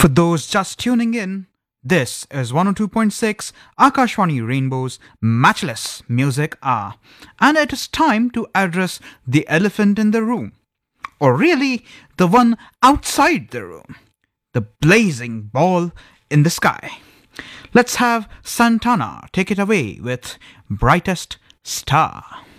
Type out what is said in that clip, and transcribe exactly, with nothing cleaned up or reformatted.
For those just tuning in, this is one oh two point six Akashwani Rainbow's Matchless Music Hour, and it is time to address the elephant in the room, or really, the one outside the room, the blazing ball in the sky. Let's have Santana take it away with Brightest Star.